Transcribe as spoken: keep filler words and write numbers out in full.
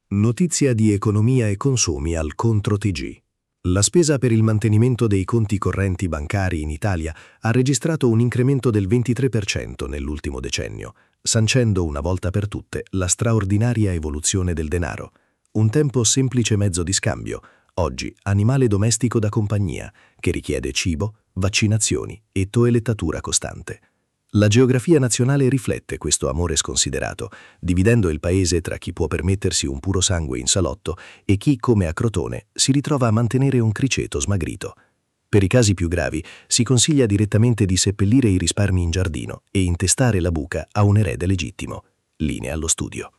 Notizia di economia e consumi al Contro T G. La spesa per il mantenimento dei conti correnti bancari in Italia ha registrato un incremento del ventitré per cento nell'ultimo decennio, sancendo una volta per tutte la straordinaria evoluzione del denaro. Un tempo semplice mezzo di scambio, oggi animale domestico da compagnia, che richiede cibo, vaccinazioni e toelettatura costante. La geografia nazionale riflette questo amore sconsiderato, dividendo il paese tra chi può permettersi un puro sangue in salotto e chi, come a Crotone, si ritrova a mantenere un criceto smagrito. Per i casi più gravi si consiglia direttamente di seppellire i risparmi in giardino e intestare la buca a un erede legittimo. Linea allo studio.